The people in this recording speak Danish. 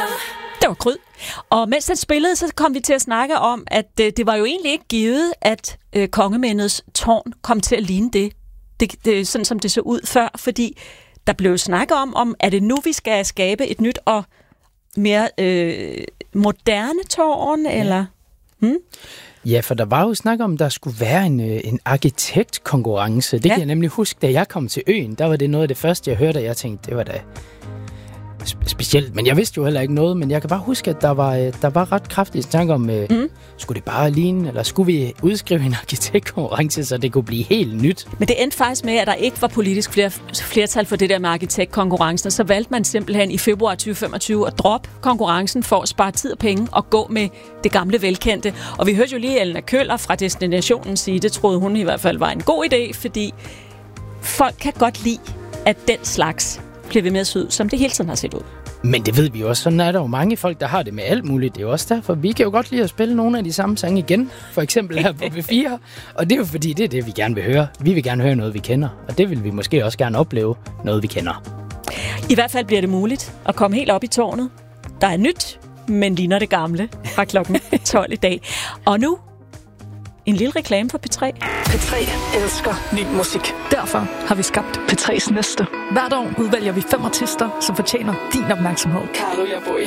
Det var Kryd. Og mens den spillede, så kom vi til at snakke om, at det var jo egentlig ikke givet, at kongemændets tårn kom til at ligne det sådan som det så ud før, fordi der blev snakket om, er det nu, vi skal skabe et nyt og mere moderne tårn, eller? Ja, for der var jo snak om, der skulle være en arkitektkonkurrence. Det kan jeg nemlig huske, da jeg kom til øen. Der var det noget af det første, jeg hørte, og jeg tænkte, det var da specielt. Men jeg vidste jo heller ikke noget, men jeg kan bare huske, at der var ret kraftig snak om, skulle det bare ligne, eller skulle vi udskrive en arkitektkonkurrence, så det kunne blive helt nyt? Men det endte faktisk med, at der ikke var politisk flertal for det der med arkitektkonkurrencen, så valgte man simpelthen i februar 2025 at droppe konkurrencen for at spare tid og penge og gå med det gamle velkendte. Og vi hørte jo lige Elna Køller fra Destinationen sige, det troede hun i hvert fald var en god idé, fordi folk kan godt lide, at den slags bliver ved med at se ud, som det hele tiden har set ud. Men det ved vi jo også. Sådan er der jo mange folk, der har det med alt muligt. Det er jo også derfor, vi kan jo godt lide at spille nogle af de samme sange igen. For eksempel her på B4. Og det er jo fordi, det er det, vi gerne vil høre. Vi vil gerne høre noget, vi kender. Og det vil vi måske også gerne opleve, noget vi kender. I hvert fald bliver det muligt at komme helt op i tårnet. Der er nyt, men ligner det gamle fra klokken 12 i dag. Og nu en lille reklame for P3. P3 elsker ny musik. Derfor har vi skabt P3's næste. Hvert år udvælger vi 5 artister, som fortjener din opmærksomhed. Carlo Jaboy,